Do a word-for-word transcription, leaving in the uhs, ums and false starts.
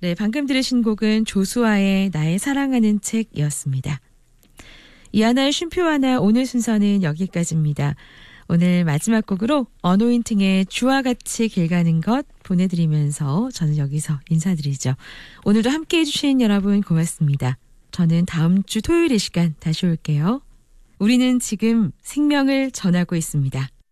네, 방금 들으신 곡은 조수아의 나의 사랑하는 책이었습니다. 이하나의 쉼표 하나 오늘 순서는 여기까지입니다. 오늘 마지막 곡으로 어노인팅의 주와 같이 길 가는 것 보내드리면서 저는 여기서 인사드리죠. 오늘도 함께해 주신 여러분 고맙습니다. 저는 다음 주 토요일 이 시간 다시 올게요. 우리는 지금 생명을 전하고 있습니다.